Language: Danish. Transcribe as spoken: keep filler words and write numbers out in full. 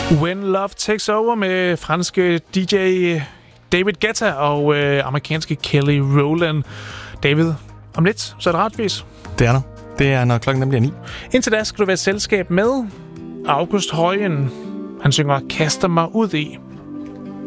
When Love Takes Over med franske D J David Guetta og øh, amerikanske Kelly Rowland. David, om lidt, så er det retvis. Det er der. Det er, når klokken bliver ni. Indtil da skal du være selskab med August Højen. Han synger Kaster mig ud i.